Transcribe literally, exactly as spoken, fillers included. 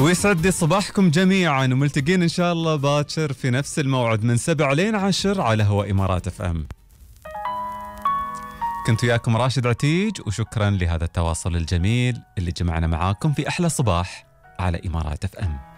ويسعد لي صباحكم جميعا، وملتقين إن شاء الله باكر في نفس الموعد من سبع لين عشر على هواء إمارات اف ام. كنت وياكم راشد عتيج، وشكرا لهذا التواصل الجميل اللي جمعنا معاكم في أحلى صباح على إمارات اف ام.